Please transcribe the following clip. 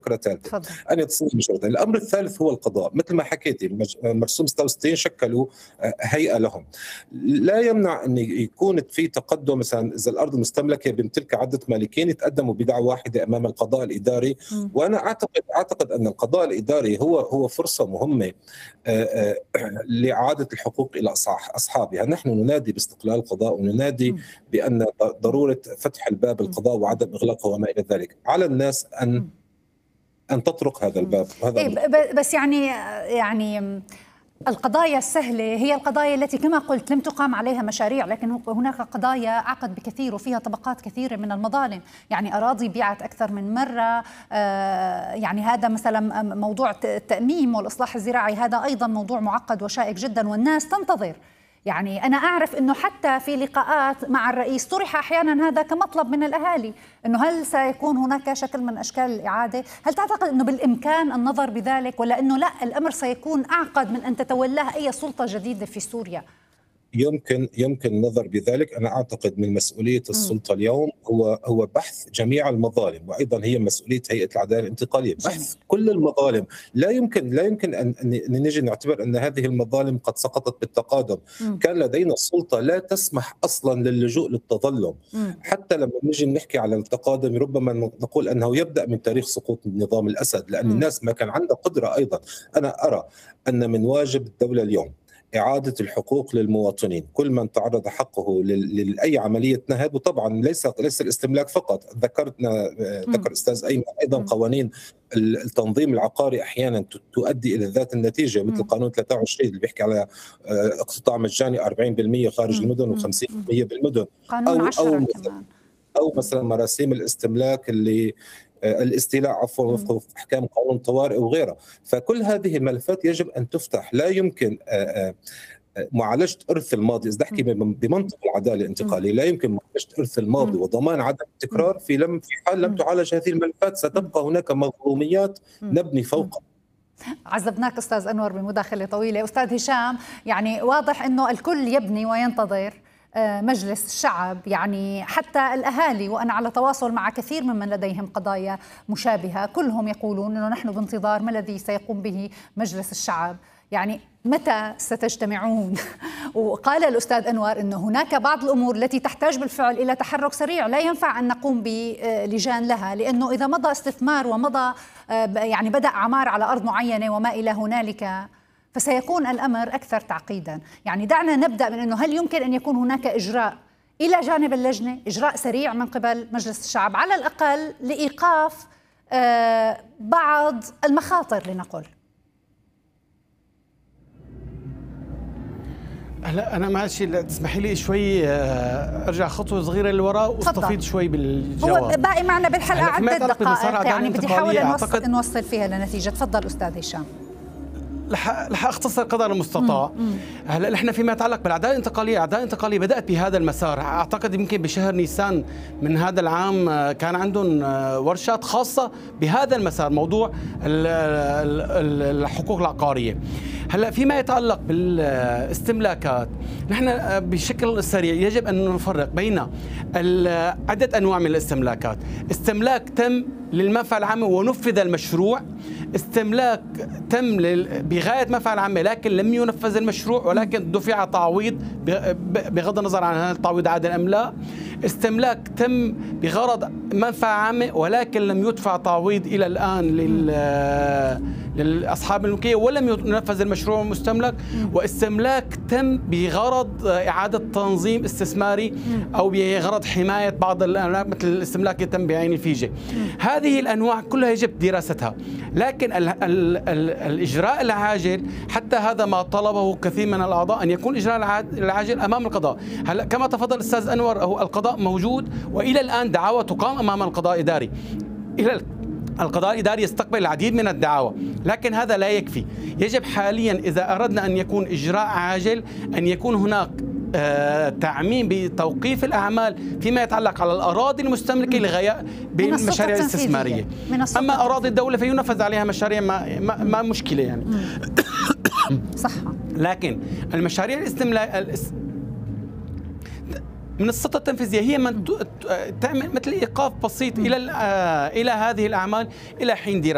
فكرة ثالثة تفضل. أن يتصل بشروطين. الأمر الثالث هو القضاء. مثل ما حكيتي مرسوم 66 شكلوا هيئة لهم. لا يمنع أن يكون في تقدم، مثلا إذا الأرض مستملكة بيمتلكها عدة مالكين يتقدموا بدعوى واحدة أمام القضاء الإداري. وأنا أعتقد أن القضاء الإداري هو فرصة مهمة لإعادة الحقوق إلى أصحابها. نحن ننادي باستقلال القضاء وننادي بأن ضرورة فتح الباب القضاء وعدم إغلاقه وما إلى ذلك. على الناس أن تطرق هذا الباب. بس يعني القضايا السهلة هي القضايا التي كما قلت لم تقام عليها مشاريع، لكن هناك قضايا أعقد بكثير وفيها طبقات كثيرة من المظالم. يعني أراضي بيعت أكثر من مرة، يعني هذا مثلا موضوع التأميم والإصلاح الزراعي، هذا أيضا موضوع معقد وشائك جدا والناس تنتظر. يعني أنا أعرف أنه حتى في لقاءات مع الرئيس طرح أحيانا هذا كمطلب من الأهالي، أنه هل سيكون هناك شكل من أشكال الإعادة؟ هل تعتقد أنه بالإمكان النظر بذلك، ولا أنه لا، الأمر سيكون أعقد من أن تتولاه أي سلطة جديدة في سوريا؟ يمكن النظر بذلك. أنا أعتقد من مسؤولية السلطة اليوم هو بحث جميع المظالم، وأيضا هي مسؤولية هيئة العدالة الانتقالية بحث كل المظالم. لا يمكن أن نجي نعتبر أن هذه المظالم قد سقطت بالتقادم. كان لدينا السلطة لا تسمح أصلا للجوء للتظلم. حتى لما نجي نحكي على التقادم ربما نقول أنه يبدأ من تاريخ سقوط نظام الأسد، لأن الناس ما كان عندها قدرة. أيضا أنا أرى أن من واجب الدولة اليوم إعادة الحقوق للمواطنين، كل من تعرض حقه لأي عملية نهب. وطبعا ليس الاستملاك فقط، ذكر أستاذ أيمن أيضا قوانين التنظيم العقاري أحيانا تؤدي إلى ذات النتيجة، مثل قانون 23 اللي بيحكي على اقتطاع مجاني 40% خارج المدن و50% بالمدن، أو مثلا مراسيم الاستملاك اللي الاستيلاء وفق احكام قانون الطوارئ وغيرها. فكل هذه الملفات يجب ان تفتح. لا يمكن معالجه ارث الماضي، اذا نحكي بمنطق العداله الانتقاليه، لا يمكن معالجه ارث الماضي وضمان عدم التكرار في حال لم تعالج هذه الملفات. ستبقى هناك مظلوميات نبني فوقها. عذبناك أستاذ أنور بمداخلة طويلة. أستاذ هشام، يعني واضح أنه الكل يبني وينتظر مجلس الشعب، يعني حتى الأهالي، وأنا على تواصل مع كثير ممن لديهم قضايا مشابهة، كلهم يقولون أنه نحن بانتظار ما الذي سيقوم به مجلس الشعب. يعني متى ستجتمعون؟ وقال الأستاذ أنور أنه هناك بعض الأمور التي تحتاج بالفعل إلى تحرك سريع، لا ينفع أن نقوم بلجان لها، لأنه إذا مضى استثمار ومضى يعني بدأ عمار على أرض معينة وما إلى هنالك فسيكون الأمر أكثر تعقيدا. يعني دعنا نبدأ من أنه هل يمكن أن يكون هناك إجراء إلى جانب اللجنة، إجراء سريع من قبل مجلس الشعب على الأقل لإيقاف بعض المخاطر لنقل؟ هلا أنا معلش تسمحي لي شوي أرجع خطوة صغيرة للوراء واستفيد شوي بالجواب. هو باقي معنا بالحلقة عدة دقائق، يعني بدي أحاول نوصل فيها لنتيجة. تفضل أستاذ هشام. رح اختصر قدر المستطاع. هلا نحن فيما يتعلق بالعداله الانتقاليه، العداله الانتقاليه بدات بهذا المسار. اعتقد يمكن بشهر نيسان من هذا العام كان عندهم ورشات خاصه بهذا المسار، موضوع الحقوق العقاريه. هلا فيما يتعلق بالاستملاكات، نحن بشكل سريع يجب ان نفرق بين عده انواع من الاستملاكات. استملاك تم للمنفعه العامه ونفذ المشروع، استملاك تم بغاية منفعة العامة لكن لم ينفذ المشروع ولكن دفع تعويض بغض النظر عن هل التعويض عادل أم لا، استملاك تم بغرض منفعة عامة ولكن لم يدفع تعويض إلى الآن للأصحاب الملكية ولم ينفذ المشروع المستملك، واستملاك تم بغرض إعادة تنظيم استثماري أو بغرض حماية بعض الأملاك مثل الاستملاك يتم بعين الفيجة. هذه الأنواع كلها يجب دراستها، لكن الإجراء العاجل حتى هذا ما طلبه كثير من الأعضاء، أن يكون الإجراء العاجل أمام القضاء. هلا كما تفضل الأستاذ أنور، هو القضاء موجود وإلى الآن دعاوى تقام أمام القضاء الإداري. القضاء الإداري يستقبل العديد من الدعاوى، لكن هذا لا يكفي. يجب حاليا إذا أردنا أن يكون إجراء عاجل أن يكون هناك تعميم بتوقيف الأعمال فيما يتعلق على الأراضي المستملكة لغاية بالمشاريع الاستثمارية. أما أراضي الدولة فينفذ عليها مشاريع ما مشكلة يعني. صح. لكن المشاريع الاستملاك من السلطة التنفيذية هي من تعمل مثل إيقاف بسيط إلى هذه الأعمال إلى حين دراسة.